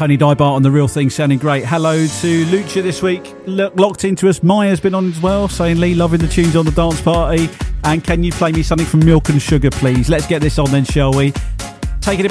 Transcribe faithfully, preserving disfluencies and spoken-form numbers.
Tony Dybart on The Real Thing, sounding great. Hello to Lucha this week, L- locked into us. Maya's been on as well, saying, Lee, loving the tunes on the dance party. And can you play me something from Milk and Sugar, please? Let's get this on then, shall we? Taking it back.